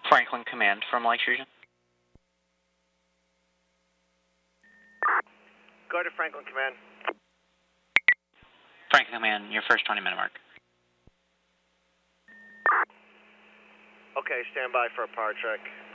Franklin Command from Lake Fusion. Go to Franklin Command. Franklin Command, your first 20-minute mark. Okay, stand by for a power check.